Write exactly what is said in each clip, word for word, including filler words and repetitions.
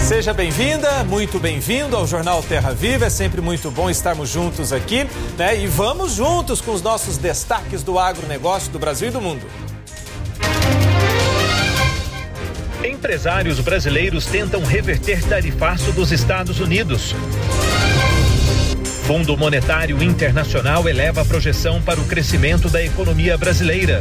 Seja bem-vinda, muito bem-vindo ao Jornal Terra Viva. É sempre muito bom estarmos juntos aqui, né? E vamos juntos com os nossos destaques do agronegócio do Brasil e do mundo. Empresários brasileiros tentam reverter tarifaço dos Estados Unidos. Fundo Monetário Internacional eleva a projeção para o crescimento da economia brasileira.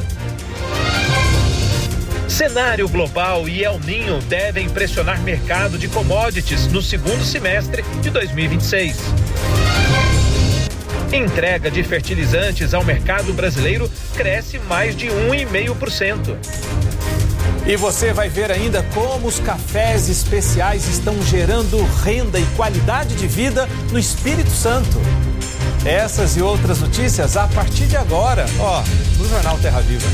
Cenário global e El Niño devem pressionar mercado de commodities no segundo semestre de dois mil e vinte e seis. Entrega de fertilizantes ao mercado brasileiro cresce mais de um vírgula cinco por cento. E você vai ver ainda como os cafés especiais estão gerando renda e qualidade de vida no Espírito Santo. Essas e outras notícias a partir de agora, ó, no Jornal Terra Viva.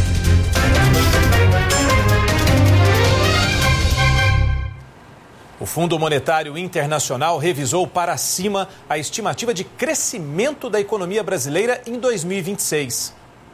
O Fundo Monetário Internacional revisou para cima a estimativa de crescimento da economia brasileira em dois mil e vinte e seis.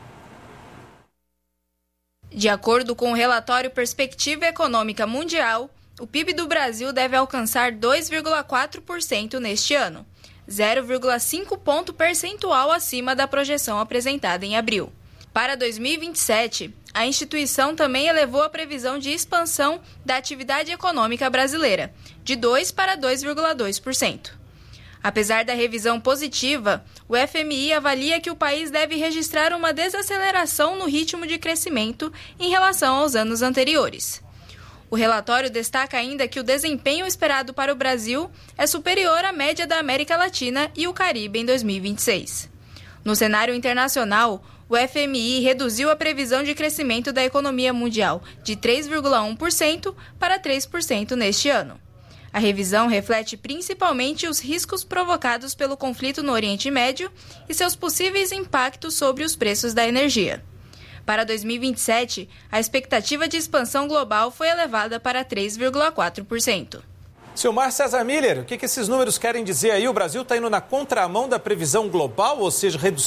De acordo com o relatório Perspectiva Econômica Mundial, o P I B do Brasil deve alcançar dois vírgula quatro por cento neste ano, zero vírgula cinco ponto percentual acima da projeção apresentada em abril. Para dois mil e vinte e sete, a instituição também elevou a previsão de expansão da atividade econômica brasileira, de dois para dois vírgula dois por cento. Apesar da revisão positiva, o F M I avalia que o país deve registrar uma desaceleração no ritmo de crescimento em relação aos anos anteriores. O relatório destaca ainda que o desempenho esperado para o Brasil é superior à média da América Latina e o Caribe em dois mil e vinte e seis. No cenário internacional, o F M I reduziu a previsão de crescimento da economia mundial de três vírgula um por cento para três por cento neste ano. A revisão reflete principalmente os riscos provocados pelo conflito no Oriente Médio e seus possíveis impactos sobre os preços da energia. Para dois mil e vinte e sete, a expectativa de expansão global foi elevada para três vírgula quatro por cento. Silmar César Miller, o que, que esses números querem dizer aí? O Brasil está indo na contramão da previsão global, ou seja, redução